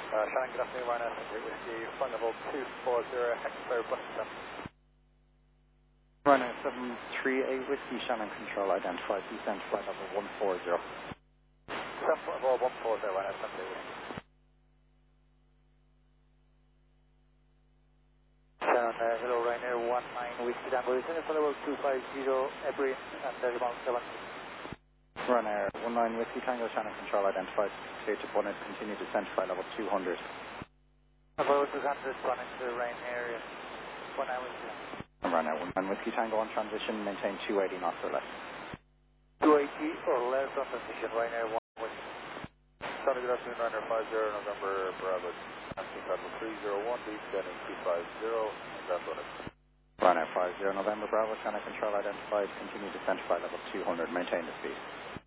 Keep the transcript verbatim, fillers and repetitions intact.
Uh, Shannon, good afternoon, Ryanair, Century Whiskey, flight level two four zero, Hexo, Buster. Ryanair seven three eight Whiskey, Shannon Control, identified, descent flight level one four zero. Descent flight level one four zero, Ryanair, Century Whiskey. Shannon, uh, hello, Ryanair one nine Whiskey, Tango, descent flight level two five zero, Ebrin, and Decibel seven. Ryanair one nine Whiskey, Tango, Shannon Control, identified, clear to bonnet, continue descent flight level two hundred. About two hundred, running to the rain area, one nine Whiskey. Ryanair one nine Whiskey, Tango on transition, maintain two eighty knots or less. two eighty or less on transition, Ryanair one Whiskey. Sorry, good afternoon, Ryanair five zero, November, Bravo, Nancy, Cardinal three zero one, descending two five zero, ground bonnet. Ryanair five zero, November, Bravo, Shannon Control, identified, continue descent flight level two hundred, maintain the speed.